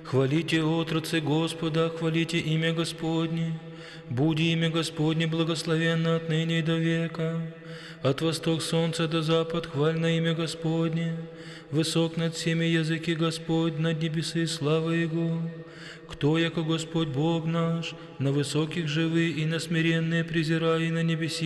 Хвалите отрацы Господа, хвалите имя Господне. Буди имя Господне благословенно отныне и до века. От восток солнца до запад хваль на имя Господне. Высок над всеми языки Господь, над небесы слава Его. Кто, яко Господь Бог наш, на высоких живы и на смиренные презирай, и на небеси